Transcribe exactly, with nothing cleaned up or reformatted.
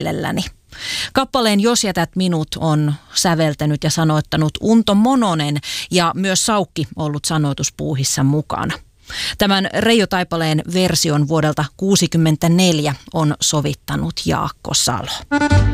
mielelläni. Kappaleen Jos jätät minut on säveltänyt ja sanoittanut Unto Mononen ja myös Saukki ollut sanoituspuuhissa mukana. Tämän Reijo Taipaleen version vuodelta kuusikymmentäneljä on sovittanut Jaakko Salo.